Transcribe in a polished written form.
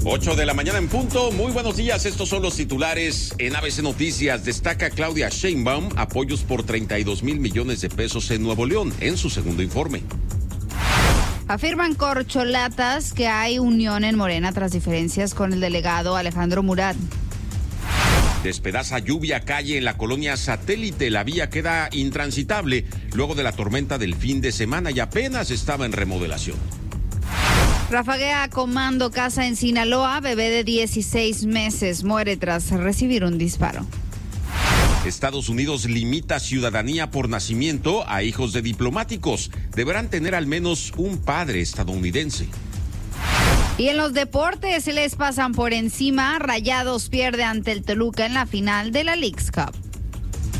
8 de la mañana en punto. Muy buenos días. Estos son los titulares en ABC Noticias. Destaca Claudia Sheinbaum apoyos por 32,000 millones de pesos en Nuevo León en su segundo informe. Afirman corcholatas que hay unión en Morena tras diferencias con el delegado Alejandro Murat. Despedaza lluvia calle en la colonia Satélite. La vía queda intransitable luego de la tormenta del fin de semana y apenas estaba en remodelación. Rafaguea comando casa en Sinaloa. Bebé de 16 meses muere tras recibir un disparo. Estados Unidos limita ciudadanía por nacimiento a hijos de diplomáticos. Deberán tener al menos un padre estadounidense. Y en los deportes les pasan por encima. Rayados pierde ante el Toluca en la final de la Leagues Cup.